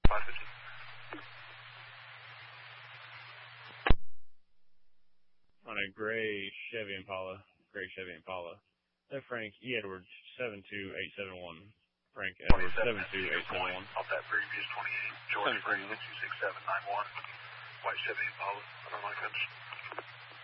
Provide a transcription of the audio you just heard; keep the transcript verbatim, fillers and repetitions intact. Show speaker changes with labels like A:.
A: five fifty.
B: On a gray Chevy Impala, gray Chevy Impala. Uh, Frank E. Edwards, seven two eight seven one. Frank Edwards, seven two eight seven one.
A: Off that previous twenty-eight, George Frank, two six seven nine one. White Chevy Impala, on my fence.